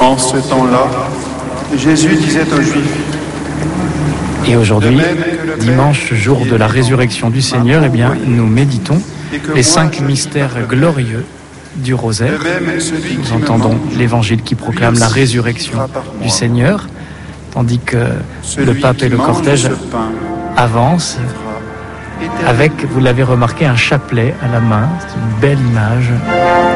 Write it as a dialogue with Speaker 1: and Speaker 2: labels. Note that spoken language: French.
Speaker 1: En ce temps-là, Jésus disait aux Juifs,
Speaker 2: Et aujourd'hui, dimanche, jour de la résurrection du Seigneur, eh bien, nous méditons les 5 mystères glorieux du rosaire. Nous entendons l'évangile qui proclame la résurrection du Seigneur, tandis que le pape et le cortège avancent avec, vous l'avez remarqué, un chapelet à la main. C'est une belle image.